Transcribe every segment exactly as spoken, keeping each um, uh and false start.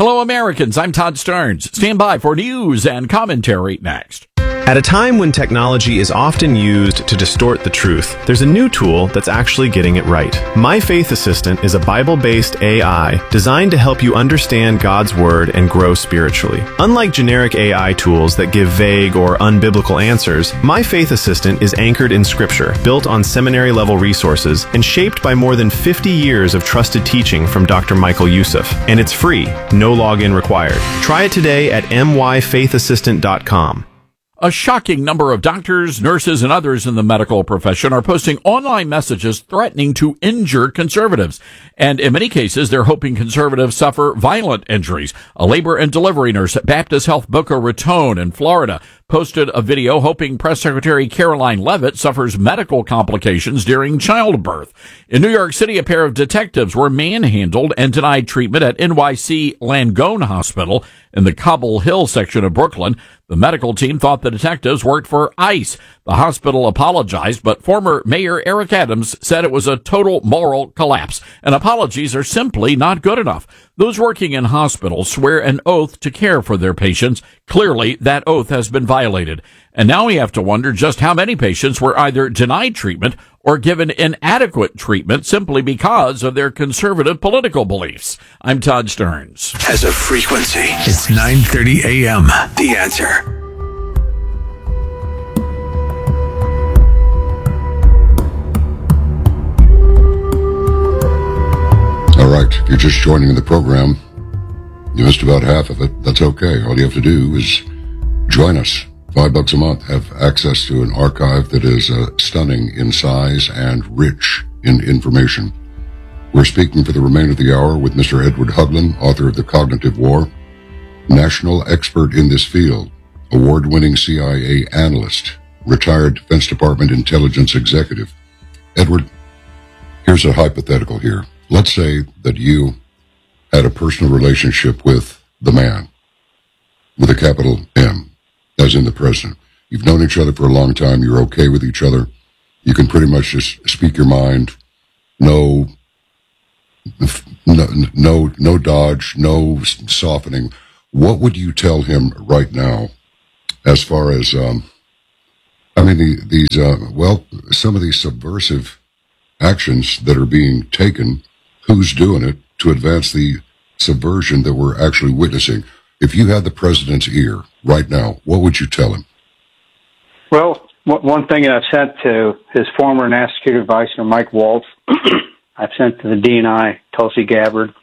Hello, Americans. I'm Todd Starnes. Stand by for news and commentary next. At a time when technology is often used to distort the truth, there's a new tool that's actually getting it right. My Faith Assistant is a Bible-based A I designed to help you understand God's Word and grow spiritually. Unlike generic A I tools that give vague or unbiblical answers, My Faith Assistant is anchored in Scripture, built on seminary-level resources, and shaped by more than fifty years of trusted teaching from Doctor Michael Youssef. And it's free, no login required. Try it today at m y faith assistant dot com. A shocking number of doctors, nurses, and others in the medical profession are posting online messages threatening to injure conservatives. And in many cases, they're hoping conservatives suffer violent injuries. A labor and delivery nurse at Baptist Health Boca Raton in Florida posted a video hoping Press Secretary Caroline Leavitt suffers medical complications during childbirth. In New York City, a pair of detectives were manhandled and denied treatment at N Y C Langone Hospital in the Cobble Hill section of Brooklyn. The medical team thought the detectives worked for ICE. The hospital apologized, but former Mayor Eric Adams said it was a total moral collapse, and apologies are simply not good enough. Those working in hospitals swear an oath to care for their patients. Clearly, that oath has been violated. And now we have to wonder just how many patients were either denied treatment or given inadequate treatment simply because of their conservative political beliefs. I'm Todd Starnes. Has a frequency. It's nine thirty a.m. The Answer. All right, if you're just joining the program, you missed about half of it. That's okay. All you have to do is join us. Five bucks a month. Have access to an archive that is uh, stunning in size and rich in information. We're speaking for the remainder of the hour with Mister Edward Huglin, author of The Cognitive War, national expert in this field, award-winning C I A analyst, retired Defense Department intelligence executive. Edward, here's a hypothetical here. Let's say that you had a personal relationship with the man, with a capital M, as in the president. You've known each other for a long time. You're okay with each other. You can pretty much just speak your mind. No, no, no, no dodge, no softening. What would you tell him right now as far as, um, I mean, the, these, uh, well, some of these subversive actions that are being taken, who's doing it to advance the subversion that we're actually witnessing? If you had the president's ear right now, what would you tell him? Well, one thing I've sent to his former National Security Advisor, Mike Waltz, I've sent to the D N I, Tulsi Gabbard,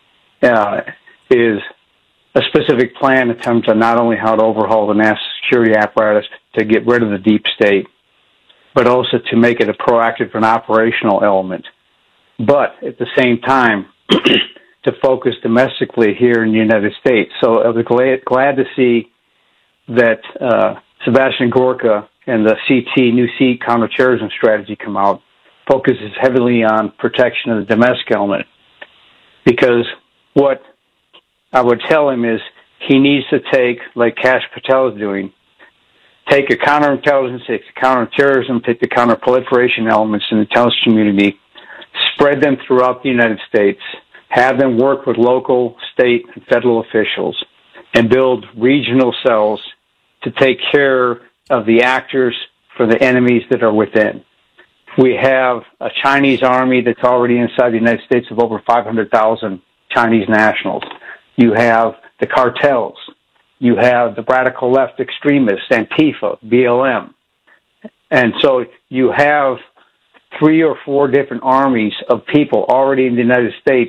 uh, is a specific plan in terms of not only how to overhaul the national security apparatus to get rid of the deep state, but also to make it a proactive and operational element. But at the same time, to focus domestically here in the United States. So I was glad, glad to see that uh, Sebastian Gorka and the C T, new C counterterrorism strategy come out, focuses heavily on protection of the domestic element. Because what I would tell him is he needs to take, like Kash Patel is doing, take a counterintelligence, take the counterterrorism, take the counterproliferation elements in the intelligence community, spread them throughout the United States, have them work with local, state, and federal officials, and build regional cells to take care of the actors for the enemies that are within. We have a Chinese army that's already inside the United States of over five hundred thousand Chinese nationals. You have the cartels. You have the radical left extremists, Antifa, B L M. And so you have three or four different armies of people already in the United States,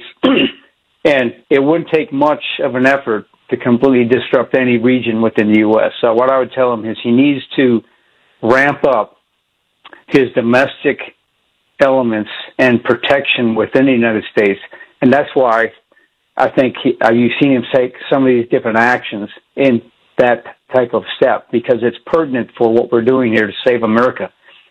and it wouldn't take much of an effort to completely disrupt any region within the U S. So what I would tell him is he needs to ramp up his domestic elements and protection within the United States, and that's why I think he, uh, you've seen him take some of these different actions in that type of step, because it's pertinent for what we're doing here to save America.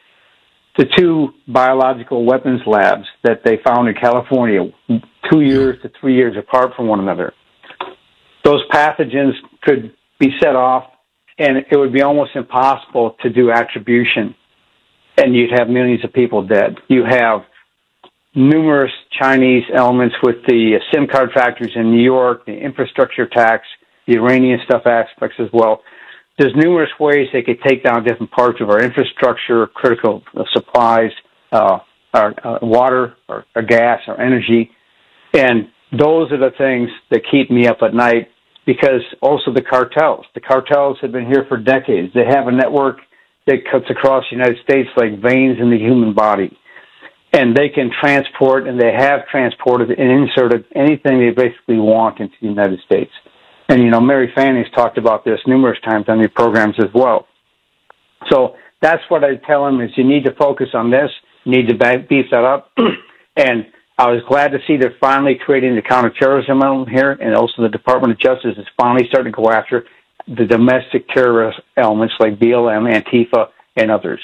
The two biological weapons labs that they found in California, two years to three years apart from one another, those pathogens could be set off, and it would be almost impossible to do attribution, and you'd have millions of people dead. You have numerous Chinese elements with the SIM card factories in New York, the infrastructure tax, the Iranian stuff aspects as well. There's numerous ways they could take down different parts of our infrastructure, critical supplies, uh, our uh, water, or, or gas, or energy. And those are the things that keep me up at night, because also the cartels. The cartels have been here for decades. They have a network that cuts across the United States like veins in the human body. And they can transport, and they have transported and inserted anything they basically want into the United States. And, you know, Mary Fanning's talked about this numerous times on your programs as well. So that's what I tell them is you need to focus on this, you need to beef that up. And I was glad to see they're finally creating the counterterrorism element here, and also the Department of Justice is finally starting to go after the domestic terrorist elements like B L M, Antifa, and others.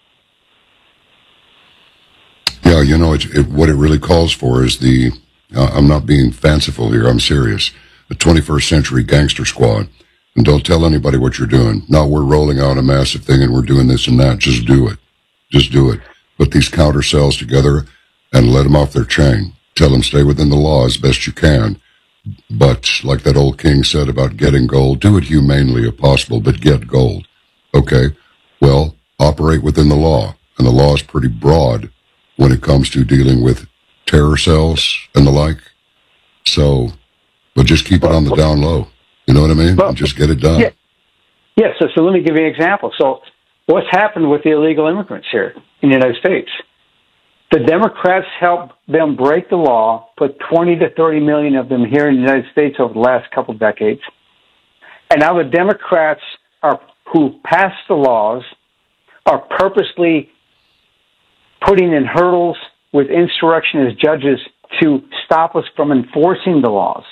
Yeah, you know, it, it, what it really calls for is the, uh, I'm not being fanciful here, I'm serious, the twenty-first century gangster squad. And don't tell anybody what you're doing. No, we're rolling out a massive thing and we're doing this and that. Just do it. Just do it. Put these counter cells together and let them off their chain. Tell them stay within the law as best you can. But like that old king said about getting gold, do it humanely if possible, but get gold. Okay, well, operate within the law. And the law is pretty broad when it comes to dealing with terror cells and the like. So, but just keep it on the down low. You know what I mean? Well, and just get it done. Yeah, yeah so, so let me give you an example. So what's happened with the illegal immigrants here in the United States? The Democrats helped them break the law, put twenty to thirty million of them here in the United States over the last couple of decades. And now the Democrats are who passed the laws are purposely putting in hurdles with insurrectionist judges to stop us from enforcing the laws.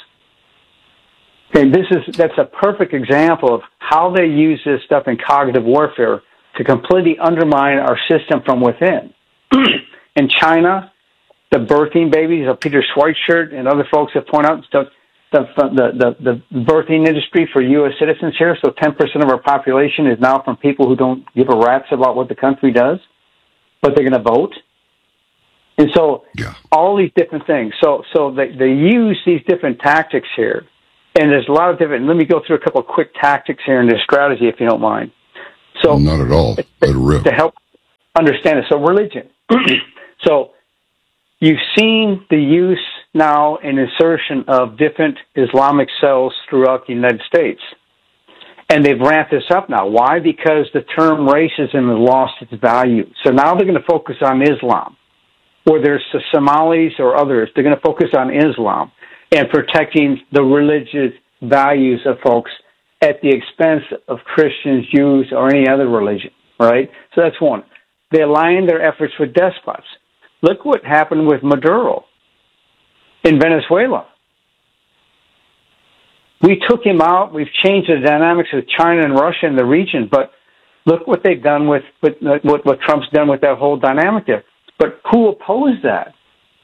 And this is that's a perfect example of how they use this stuff in cognitive warfare to completely undermine our system from within. In China, the birthing babies of Peter Schweitzer and other folks have pointed out the, the, the, the, the birthing industry for U S citizens here. So ten percent of our population is now from people who don't give a rat's about what the country does, but they're going to vote. And so yeah. all these different things. So so they, they use these different tactics here. And there's a lot of different, let me go through a couple of quick tactics here in this strategy, if you don't mind. So not at all. Let it rip. To help understand it. So religion. So you've seen the use now and insertion of different Islamic cells throughout the United States. And they've ramped this up now. Why? Because the term racism has lost its value. So now they're going to focus on Islam. Or there's the Somalis or others. They're going to focus on Islam and protecting the religious values of folks at the expense of Christians, Jews, or any other religion, right? So that's one. They align their efforts with despots. Look what happened with Maduro in Venezuela. We took him out. We've changed the dynamics of China and Russia in the region, but look what they've done with, with what, what Trump's done with that whole dynamic there. But who opposed that?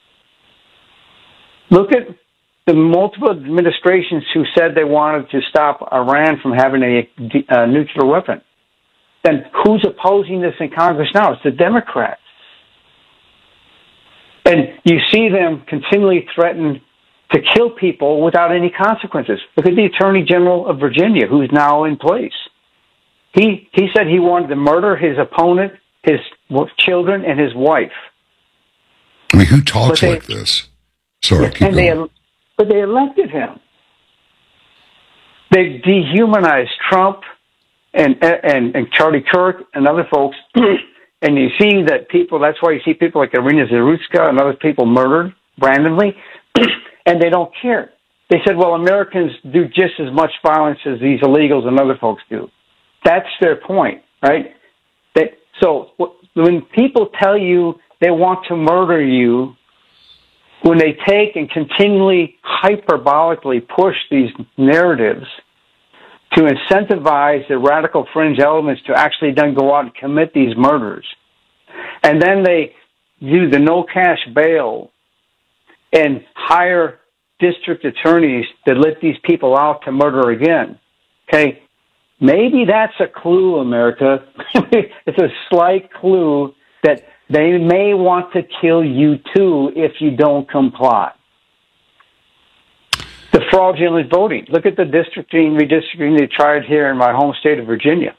Look at the multiple administrations who said they wanted to stop Iran from having a, a nuclear weapon. Then who's opposing this in Congress now? It's the Democrats. And you see them continually threaten to kill people without any consequences. Look at the Attorney General of Virginia, who's now in place. He he said he wanted to murder his opponent, his children, and his wife. I mean, who talks they, like this? Sorry, keep and going. They, but they elected him. They dehumanized Trump and and, and Charlie Kirk and other folks. And you see that people, that's why you see people like Irina Zarutska and other people murdered randomly, and they don't care. They said, well, Americans do just as much violence as these illegals and other folks do. That's their point, right? They, so when people tell you they want to murder you, when they take and continually hyperbolically push these narratives to incentivize the radical fringe elements to actually then go out and commit these murders, and then they do the no cash bail and hire district attorneys that let these people out to murder again. Okay, maybe that's a clue, America. It's a slight clue that they may want to kill you too if you don't comply. The fraudulent voting. Look at the districting, redistricting they tried here in my home state of Virginia.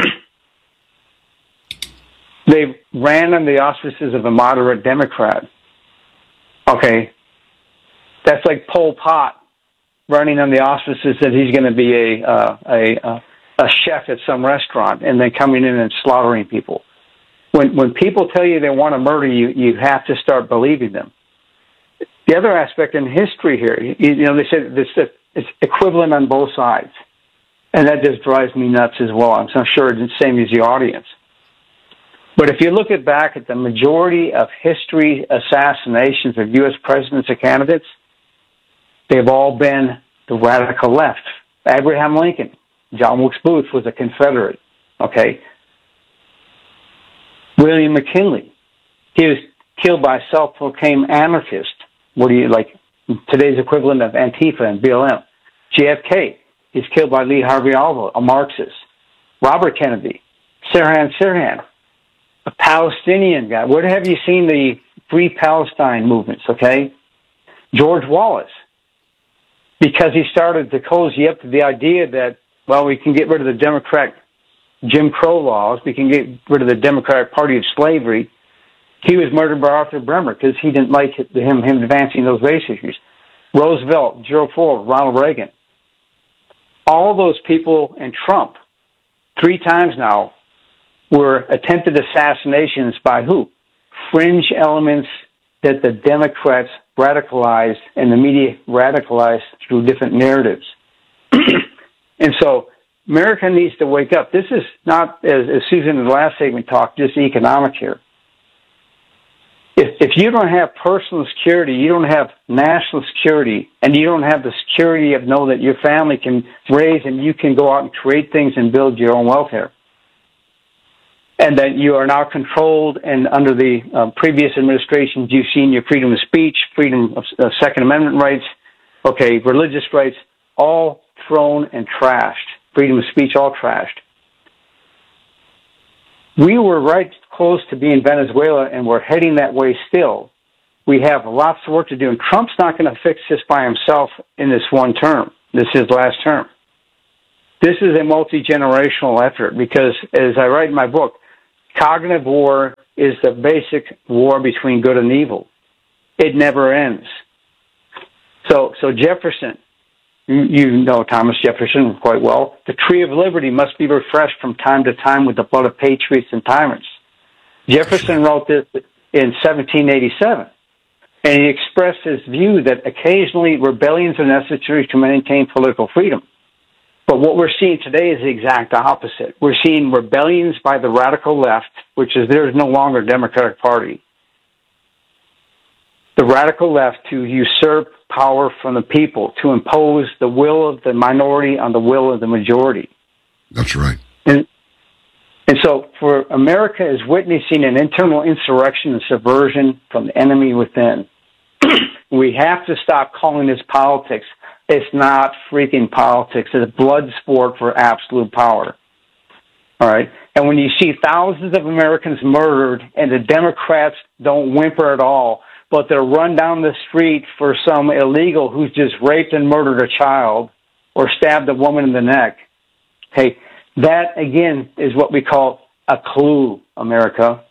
They ran on the auspices of a moderate Democrat. Okay. That's like Pol Pot running on the auspices that he's going to be a, uh, a, a chef at some restaurant and then coming in and slaughtering people. When, when people tell you they want to murder you, you have to start believing them. The other aspect in history here, you, you know, they said this, it's equivalent on both sides. And that just drives me nuts as well. I'm so sure it's the same as the audience. But if you look at back at the majority of history assassinations of U S presidents or candidates, they've all been the radical left. Abraham Lincoln, John Wilkes Booth was a Confederate. Okay. William McKinley, he was killed by a self-proclaimed anarchist. What do you like? Today's equivalent of Antifa and B L M. J F K, he's killed by Lee Harvey Oswald, a Marxist. Robert Kennedy, Sirhan Sirhan, a Palestinian guy. Where have you seen the Free Palestine movements, okay? George Wallace, because he started to cozy up to the idea that, well, we can get rid of the Democrat Jim Crow laws, we can get rid of the Democratic Party of slavery. He was murdered by Arthur Bremer because he didn't like him, him advancing those race issues. Roosevelt, Gerald Ford, Ronald Reagan. All those people, and Trump, three times now, were attempted assassinations by who? Fringe elements that the Democrats radicalized and the media radicalized through different narratives. And so America needs to wake up. This is not, as, as Susan in the last segment talked, just economic here. If, if you don't have personal security, you don't have national security, and you don't have the security of know that your family can raise and you can go out and create things and build your own welfare, and that you are now controlled, and under the uh, previous administrations, you've seen your freedom of speech, freedom of uh, Second Amendment rights, okay, religious rights, all thrown and trashed. Freedom of speech, all trashed. We were right close to being Venezuela, and we're heading that way still. We have lots of work to do, and Trump's not going to fix this by himself in this one term. This is his last term. This is a multi-generational effort because, as I write in my book, cognitive war is the basic war between good and evil. It never ends. So, so Jefferson, you know Thomas Jefferson quite well. The tree of liberty must be refreshed from time to time with the blood of patriots and tyrants. Jefferson wrote this in seventeen eighty-seven, and he expressed his view that occasionally rebellions are necessary to maintain political freedom. But what we're seeing today is the exact opposite. We're seeing rebellions by the radical left, which is there is no longer a Democratic Party. The radical left to usurp power from the people, to impose the will of the minority on the will of the majority. That's right. And, and so for America is witnessing an internal insurrection and subversion from the enemy within. We have to stop calling this politics. It's not freaking politics. It's a blood sport for absolute power. All right? And when you see thousands of Americans murdered and the Democrats don't whimper at all, but they're run down the street for some illegal who's just raped and murdered a child or stabbed a woman in the neck. Hey, that, again, is what we call a clue, America.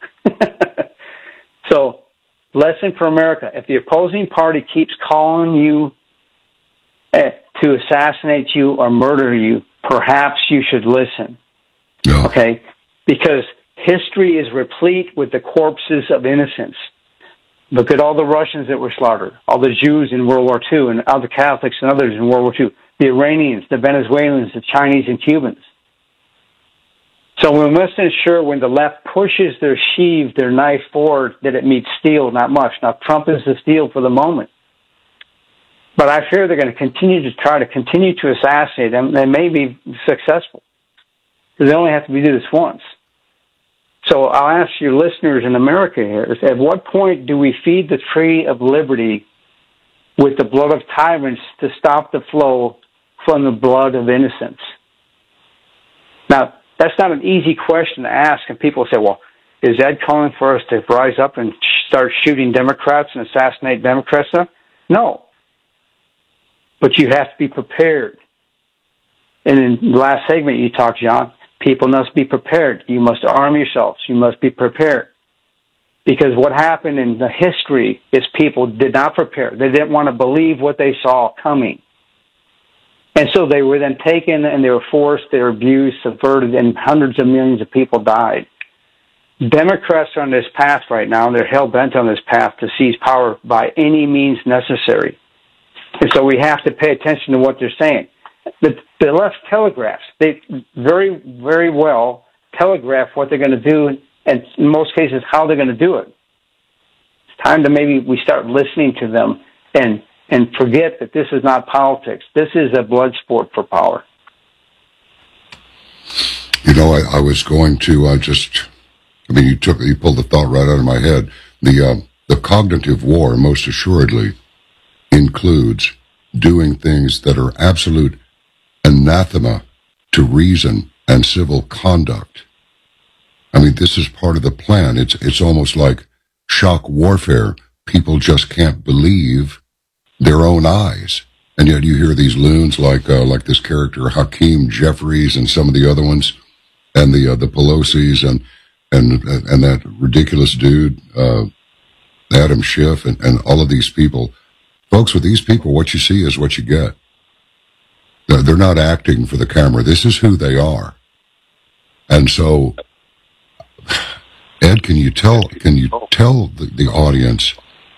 So, lesson for America. If the opposing party keeps calling you eh, to assassinate you or murder you, perhaps you should listen. No. Okay? Because history is replete with the corpses of innocents. Look at all the Russians that were slaughtered, all the Jews in World War Two, and all the Catholics and others in World War Two, the Iranians, the Venezuelans, the Chinese and Cubans. So we must ensure when the left pushes their sheave, their knife forward, that it meets steel, not much. Now, Trump is the steel for the moment. But I fear they're going to continue to try to continue to assassinate them. They may be successful, because they only have to do this once. So I'll ask your listeners in America here, at what point do we feed the tree of liberty with the blood of tyrants to stop the flow from the blood of innocents? Now, that's not an easy question to ask, and people say, well, Is Ed calling for us to rise up and start shooting Democrats and assassinate Democrats? No. But you have to be prepared. And in the last segment you talked, John, people must be prepared. You must arm yourselves. You must be prepared. Because what happened in the history is people did not prepare. They didn't want to believe what they saw coming. And so they were then taken and they were forced, they were abused, subverted, and hundreds of millions of people died. Democrats are on this path right now, and they're hell-bent on this path to seize power by any means necessary. And so we have to pay attention to what they're saying. The, the left telegraphs. They very, very well telegraph what they're going to do, and in most cases, how they're going to do it. It's time to maybe we start listening to them and, and forget that this is not politics. This is a blood sport for power. You know, I, I was going to uh, just... I mean, you took, you pulled the thought right out of my head. The, uh, the cognitive war, most assuredly, includes doing things that are absolute anathema to reason and civil conduct. I mean, this is part of the plan. It's, it's almost like shock warfare. People just can't believe their own eyes. And yet you hear these loons like, uh, like this character Hakeem Jeffries and some of the other ones, and the, uh, the Pelosi's and, And and that ridiculous dude, uh, Adam Schiff, and, and all of these people. Folks, with these people, what you see is what you get. They're, they're not acting for the camera. This is who they are. And so, Ed, can you tell can you tell the, the audience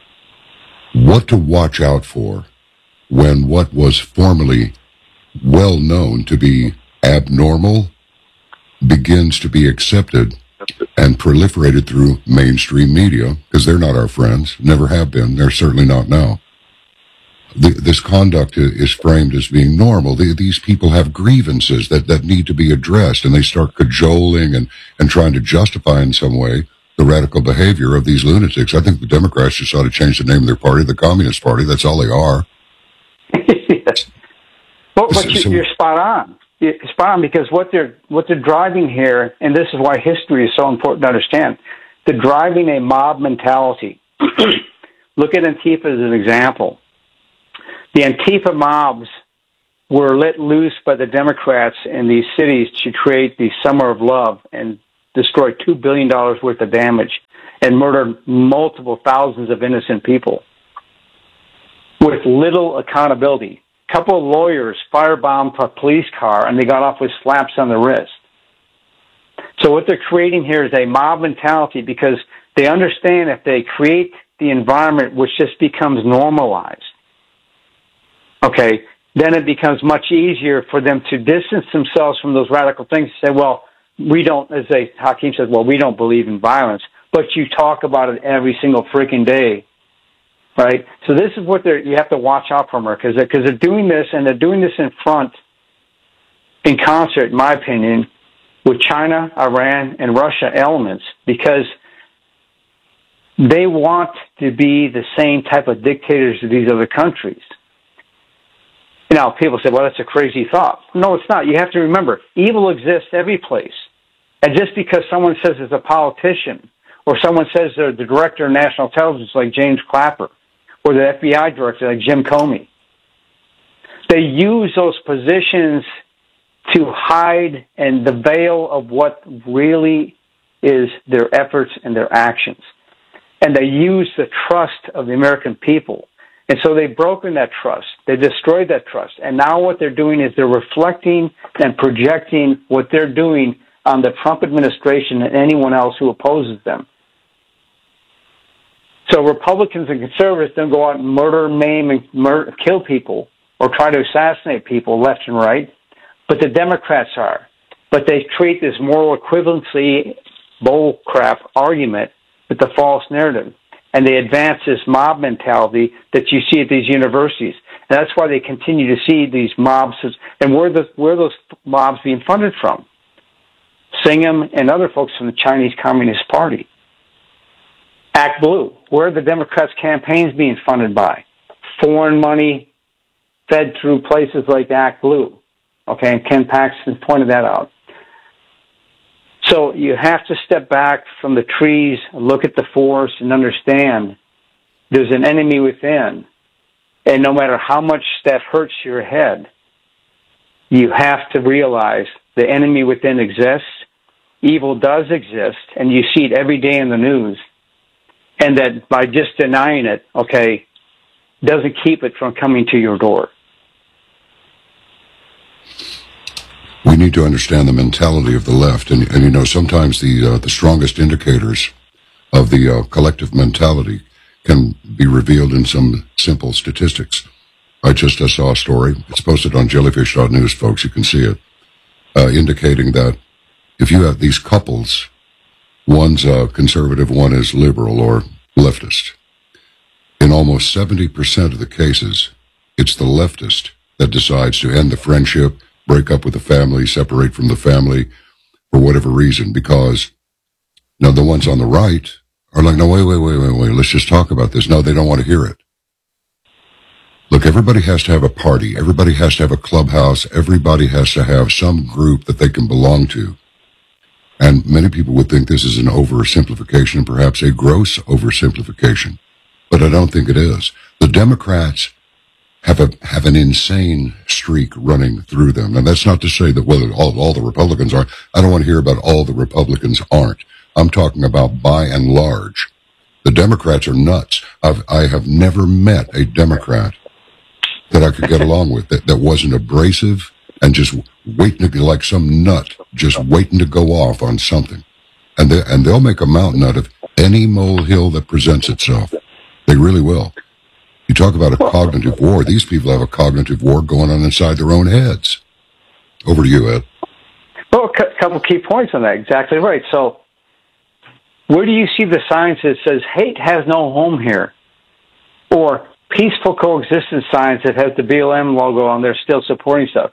what to watch out for when what was formerly well known to be abnormal begins to be accepted and proliferated through mainstream media, because they're not our friends, never have been, they're certainly not now. The, this conduct is framed as being normal. The, these people have grievances that, that need to be addressed, and they start cajoling and, and trying to justify in some way the radical behavior of these lunatics. I think the Democrats just ought to change the name of their party, the Communist Party. That's all they are. Yes. But, but so, you, you're spot on. It's fine, because what they're what they're driving here, and this is why history is so important to understand, they're driving a mob mentality. Look at Antifa as an example. The Antifa mobs were let loose by the Democrats in these cities to create the Summer of Love and destroy two billion dollars worth of damage and murder multiple thousands of innocent people with little accountability. Couple of lawyers firebombed a police car, and they got off with slaps on the wrist. So what they're creating here is a mob mentality, because they understand if they create the environment which just becomes normalized, okay, then it becomes much easier for them to distance themselves from those radical things and say, well, we don't, as they, Hakeem says, well, we don't believe in violence, but you talk about it every single freaking day. Right, so this is what they're. You have to watch out for, because they're, cause they're doing this, and they're doing this in front, in concert, in my opinion, with China, Iran, and Russia elements, because they want to be the same type of dictators as these other countries. You know, people say, "Well, that's a crazy thought." No, it's not. You have to remember, evil exists every place, and just because someone says it's a politician, or someone says they're the director of national intelligence, like James Clapper, or the F B I director, like Jim Comey, they use those positions to hide and the veil of what really is their efforts and their actions. And they use the trust of the American people. And so they've broken that trust. They destroyed that trust. And now what they're doing is they're reflecting and projecting what they're doing on the Trump administration and anyone else who opposes them. So Republicans and conservatives don't go out and murder, maim, and murder, kill people or try to assassinate people left and right, but the Democrats are. But they create this moral equivalency bull crap argument with the false narrative, and they advance this mob mentality that you see at these universities. And that's why they continue to see these mobs. And where, the, where are those mobs being funded from? Singham and other folks from the Chinese Communist Party. Act Blue. Where are the Democrats' campaigns being funded by? Foreign money fed through places like Act Blue. Okay, and Ken Paxton pointed that out. So you have to step back from the trees, look at the forest, and understand there's an enemy within. And no matter how much that hurts your head, you have to realize the enemy within exists. Evil does exist, and you see it every day in the news. And that by just denying it, okay, doesn't keep it from coming to your door. We need to understand the mentality of the left, and, and you know, sometimes the uh, the strongest indicators of the uh, collective mentality can be revealed in some simple statistics. I just uh, saw a story. It's posted on jellyfish dot news, folks. You can see it, uh, indicating that if you have these couples, one's uh, conservative, one is liberal or leftist, in almost seventy percent of the cases, it's the leftist that decides to end the friendship, break up with the family, separate from the family for whatever reason, because now the ones on the right are like, no, wait, wait, wait, wait, wait, let's just talk about this. No, they don't want to hear it. Look, everybody has to have a party. Everybody has to have a clubhouse. Everybody has to have some group that they can belong to. And many people would think this is an oversimplification and perhaps a gross oversimplification, but I don't think it is. The Democrats have a have an insane streak running through them. And that's not to say that whether all, all the Republicans are. I don't want to hear about all the Republicans aren't. I'm talking about by and large. The Democrats are nuts. I've, I have never met a Democrat that I could get along with that, that wasn't abrasive and just waiting to, like some nut, just waiting to go off on something. And, they, and they'll make a mountain out of any molehill that presents itself. They really will. You talk about a cognitive war. These people have a cognitive war going on inside their own heads. Over to you, Ed. Well, a couple key points on that. Exactly right. So where do you see the signs that says hate has no home here? Or peaceful coexistence signs that has the B L M logo on there still supporting stuff?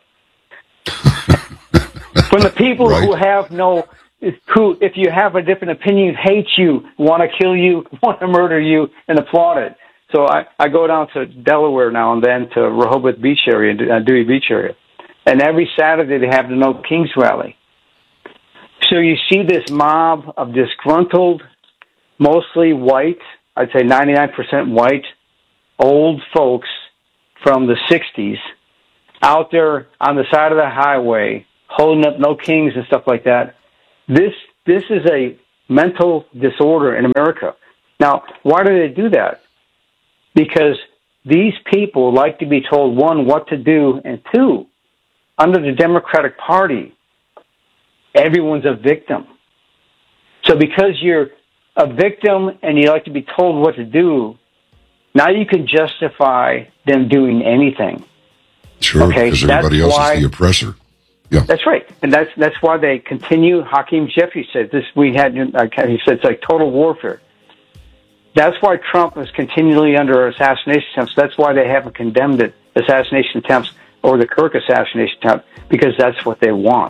From the people right. who have no, who, if you have a different opinion, hate you, want to kill you, want to murder you, and applaud it. So I, I go down to Delaware now and then to Rehoboth Beach area, uh, Dewey Beach area. And every Saturday they have the No Kings rally. So you see this mob of disgruntled, mostly white, I'd say ninety-nine percent white, old folks from the sixties out there on the side of the highway holding up No Kings and stuff like that. This this is a mental disorder in America. Now, why do they do that? Because these people like to be told, one, what to do, and two, under the Democratic Party, everyone's a victim. So because you're a victim and you like to be told what to do, now you can justify them doing anything. Sure, okay? because everybody else why, is the oppressor. Yeah, that's right, and that's that's why they continue. Hakeem Jeffries said this. We had he said it's like total warfare. That's why Trump is continually under assassination attempts. That's why they haven't condemned it, assassination attempts or the Kirk assassination attempt, because that's what they want.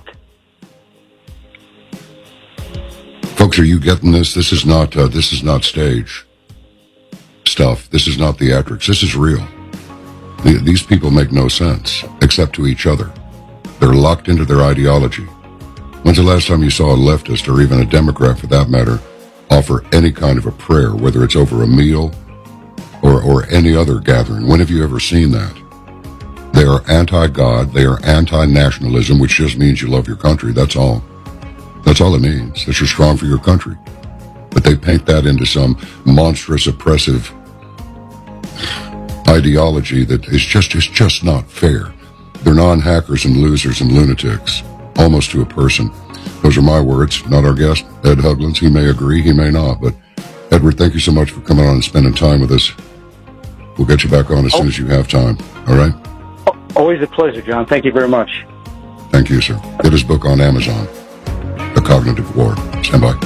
Folks, are you getting this? This is not uh, this is not stage stuff. This is not theatrics. This is real. The, these people make no sense except to each other. They're locked into their ideology. When's the last time you saw a leftist, or even a Democrat for that matter, offer any kind of a prayer, whether it's over a meal or, or any other gathering? When have you ever seen that? They are anti-God. They are anti-nationalism, which just means you love your country. That's all. That's all it means, that you're strong for your country. But they paint that into some monstrous, oppressive ideology that is just is just not fair. They're non-hackers and losers and lunatics, almost to a person. Those are my words, not our guest, Ed Huglins. He may agree, he may not. But, Edward, thank you so much for coming on and spending time with us. We'll get you back on as oh. soon as you have time, all right? Always a pleasure, John. Thank you very much. Thank you, sir. Get his book on Amazon, The Cognitive War. Stand by.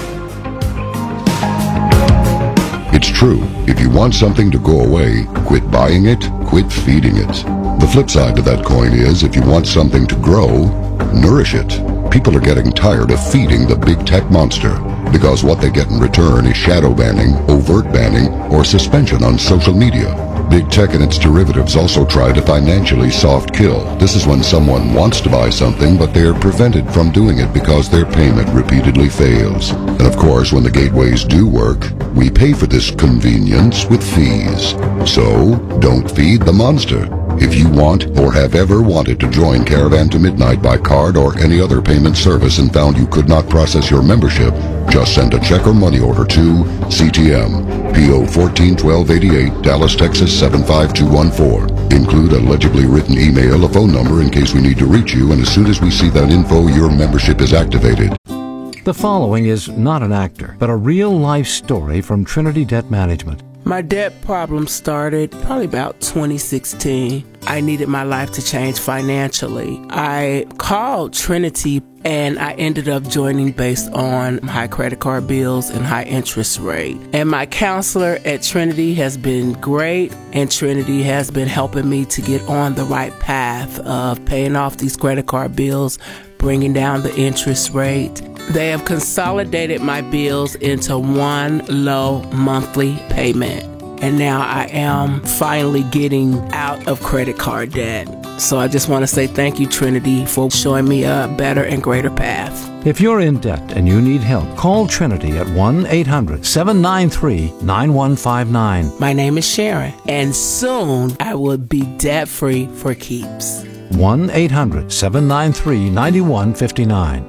It's true. If you want something to go away, quit buying it, quit feeding it. The flip side to that coin is, if you want something to grow, nourish it. People are getting tired of feeding the big tech monster, because what they get in return is shadow banning, overt banning, or suspension on social media. Big tech and its derivatives also try to financially soft kill. This is when someone wants to buy something, but they're prevented from doing it because their payment repeatedly fails. And of course, when the gateways do work, we pay for this convenience with fees. So, don't feed the monster. If you want or have ever wanted to join Caravan to Midnight by card or any other payment service and found you could not process your membership, just send a check or money order to C T M, P O fourteen twelve eighty-eight, Dallas, Texas seven five two one four. Include a legibly written email, a phone number in case we need to reach you, and as soon as we see that info, your membership is activated. The following is not an actor, but a real-life story from Trinity Debt Management. My debt problem started probably about twenty sixteen. I needed my life to change financially. I called Trinity and I ended up joining based on high credit card bills and high interest rate. And my counselor at Trinity has been great, and Trinity has been helping me to get on the right path of paying off these credit card bills, bringing down the interest rate. They have consolidated my bills into one low monthly payment. And now I am finally getting out of credit card debt. So I just want to say thank you, Trinity, for showing me a better and greater path. If you're in debt and you need help, call Trinity at one eight hundred seven nine three nine one five nine. My name is Sharon, and soon I will be debt-free for keeps. one eight hundred seven nine three nine one five nine.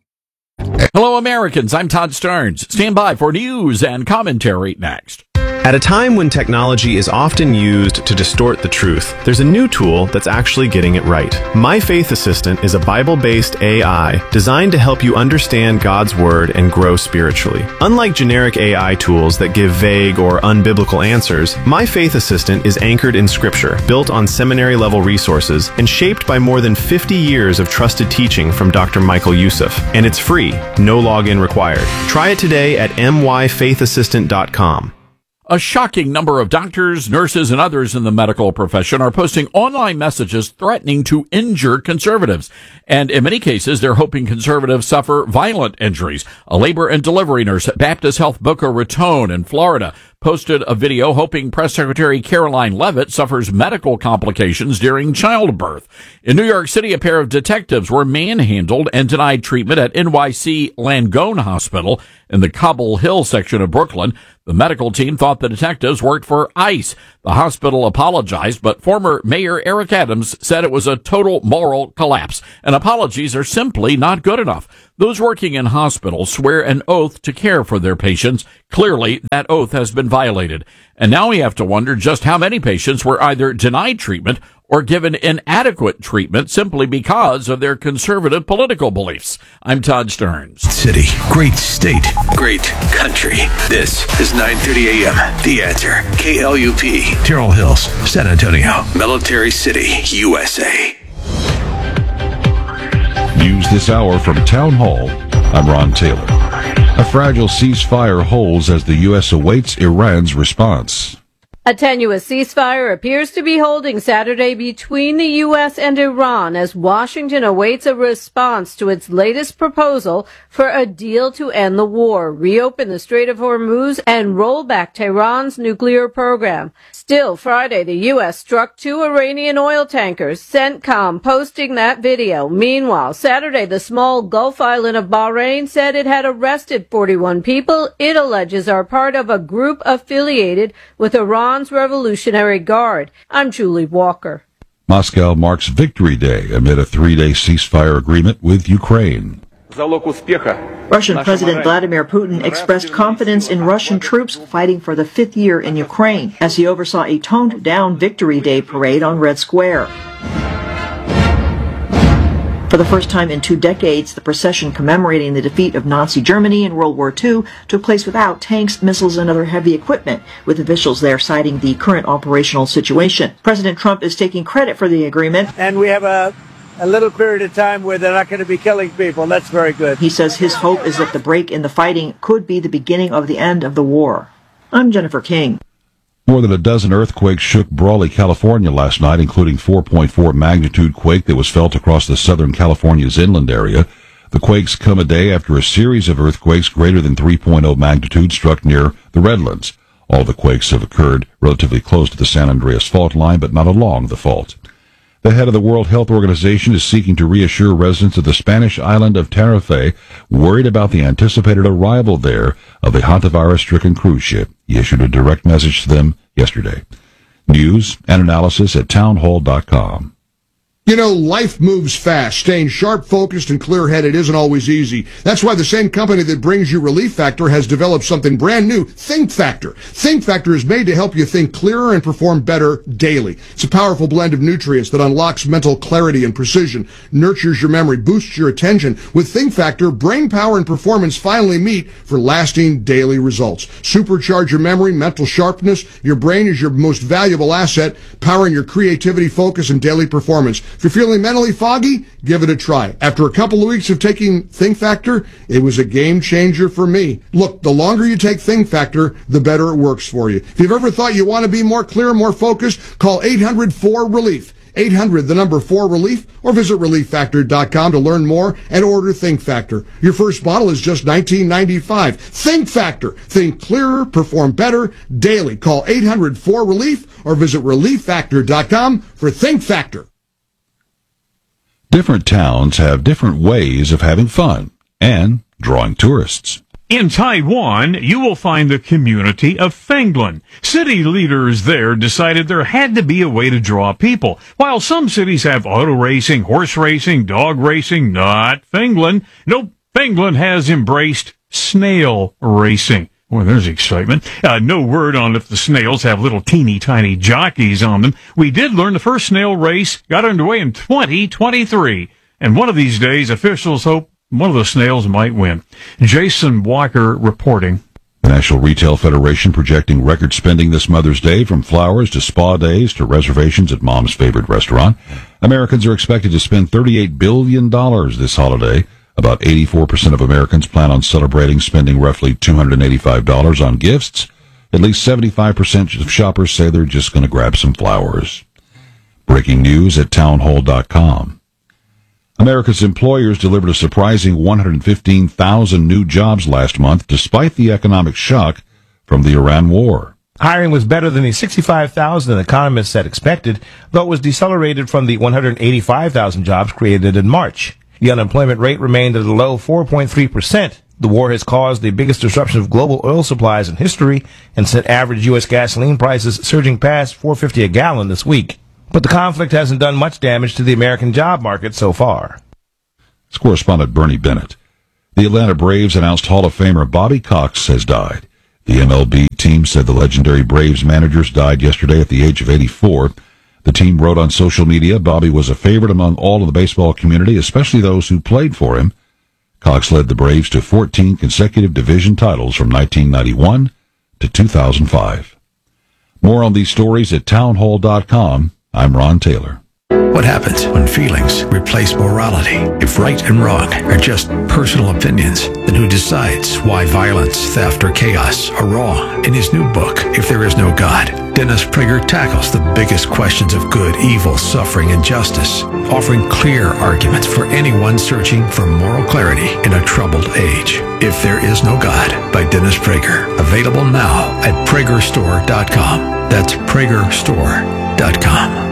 Hello, Americans. I'm Todd Starnes. Stand by for news and commentary next. At a time when technology is often used to distort the truth, there's a new tool that's actually getting it right. My Faith Assistant is a Bible-based A I designed to help you understand God's Word and grow spiritually. Unlike generic A I tools that give vague or unbiblical answers, My Faith Assistant is anchored in Scripture, built on seminary-level resources, and shaped by more than fifty years of trusted teaching from Doctor Michael Youssef. And it's free, no login required. Try it today at m y faith assistant dot com. A shocking number of doctors, nurses, and others in the medical profession are posting online messages threatening to injure conservatives. And in many cases, they're hoping conservatives suffer violent injuries. A labor and delivery nurse at Baptist Health Boca Raton in Florida posted a video hoping Press Secretary Caroline Leavitt suffers medical complications during childbirth. In New York City, a pair of detectives were manhandled and denied treatment at N Y C Langone Hospital in the Cobble Hill section of Brooklyn. The medical team thought the detectives worked for ICE. The hospital apologized, but former Mayor Eric Adams said it was a total moral collapse, and apologies are simply not good enough. Those working in hospitals swear an oath to care for their patients. Clearly, that oath has been violated. And now we have to wonder just how many patients were either denied treatment or given inadequate treatment simply because of their conservative political beliefs. I'm Todd Starnes. City, great state, Great country. This is nine thirty a.m. The Answer. K L U P. Terrell Hills, San Antonio. Military City, U S A. News this hour from Town Hall. I'm Ron Taylor. A fragile ceasefire holds as the U S awaits Iran's response. A tenuous ceasefire appears to be holding Saturday between the U S and Iran as Washington awaits a response to its latest proposal for a deal to end the war, reopen the Strait of Hormuz, and roll back Tehran's nuclear program. Still, Friday, the U S struck two Iranian oil tankers, CENTCOM posting that video. Meanwhile, Saturday, the small Gulf island of Bahrain said it had arrested forty-one people it alleges are part of a group affiliated with Iran Revolutionary Guard. I'm Julie Walker. Moscow marks Victory Day amid a three-day ceasefire agreement with Ukraine. Russian President Vladimir Putin expressed confidence in Russian troops fighting for the fifth year in Ukraine as he oversaw a toned-down Victory Day parade on Red Square. For the first time in two decades, the procession commemorating the defeat of Nazi Germany in World War Two took place without tanks, missiles, and other heavy equipment, with officials there citing the current operational situation. President Trump is taking credit for the agreement. And we have a, a little period of time where they're not going to be killing people. That's very good. He says his hope is that the break in the fighting could be the beginning of the end of the war. I'm Jennifer King. More than a dozen earthquakes shook Brawley, California last night, including four point four magnitude quake that was felt across the Southern California's inland area. The quakes come a day after a series of earthquakes greater than three point oh magnitude struck near the Redlands. All the quakes have occurred relatively close to the San Andreas fault line, but not along the fault. The head of the World Health Organization is seeking to reassure residents of the Spanish island of Tenerife worried about the anticipated arrival there of a hantavirus-stricken cruise ship. He issued a direct message to them yesterday. News and analysis at townhall dot com. You know, life moves fast. Staying sharp, focused, and clear-headed isn't always easy. That's why the same company that brings you Relief Factor has developed something brand new, Think Factor. Think Factor is made to help you think clearer and perform better daily. It's a powerful blend of nutrients that unlocks mental clarity and precision, nurtures your memory, boosts your attention. With Think Factor, brain power and performance finally meet for lasting daily results. Supercharge your memory, mental sharpness. Your brain is your most valuable asset, powering your creativity, focus, and daily performance. If you're feeling mentally foggy, give it a try. After a couple of weeks of taking Think Factor, it was a game changer for me. Look, the longer you take Think Factor, the better it works for you. If you've ever thought you want to be more clear, more focused, call eight hundred four relief. eight hundred, the number four relief, or visit relief factor dot com to learn more and order Think Factor. Your first bottle is just nineteen ninety-five. Think Factor. Think clearer, perform better daily. Call eight hundred four relief or visit relief factor dot com for Think Factor. Different towns have different ways of having fun and drawing tourists. In Taiwan, you will find the community of Fenglan. City leaders there decided there had to be a way to draw people. While some cities have auto racing, horse racing, dog racing, not Fenglan. Nope, Fenglan has embraced snail racing. Well, there's excitement. Uh, no word on if the snails have little teeny tiny jockeys on them. We did learn the first snail race got underway in twenty twenty-three. And one of these days, officials hope one of the snails might win. Jason Walker reporting. The National Retail Federation projecting record spending this Mother's Day, from flowers to spa days to reservations at Mom's favorite restaurant. Americans are expected to spend thirty-eight billion dollars this holiday. About eighty-four percent of Americans plan on celebrating, spending roughly two hundred eighty-five dollars on gifts. At least seventy-five percent of shoppers say they're just going to grab some flowers. Breaking news at townhall dot com. America's employers delivered a surprising one hundred fifteen thousand new jobs last month, despite the economic shock from the Iran war. Hiring was better than the sixty-five thousand economists had expected, though it was decelerated from the one hundred eighty-five thousand jobs created in March. The unemployment rate remained at a low four point three percent. The war has caused the biggest disruption of global oil supplies in history and sent average U S gasoline prices surging past four dollars and fifty cents a gallon this week. But the conflict hasn't done much damage to the American job market so far. It's correspondent Bernie Bennett. The Atlanta Braves announced Hall of Famer Bobby Cox has died. The M L B team said the legendary Braves manager died yesterday at the age of eighty-four. The team wrote on social media, Bobby was a favorite among all of the baseball community, especially those who played for him. Cox led the Braves to fourteen consecutive division titles from nineteen ninety-one to two thousand five. More on these stories at townhall dot com. I'm Ron Taylor. What happens when feelings replace morality? If right and wrong are just personal opinions, then who decides why violence, theft, or chaos are wrong? In his new book, If There Is No God, Dennis Prager tackles the biggest questions of good, evil, suffering, and justice, offering clear arguments for anyone searching for moral clarity in a troubled age. If There Is No God by Dennis Prager. Available now at prager store dot com. That's prager store dot com.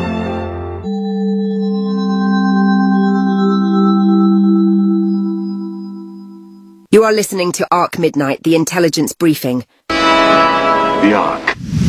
You are listening to Arc Midnight, the intelligence briefing. The Arc.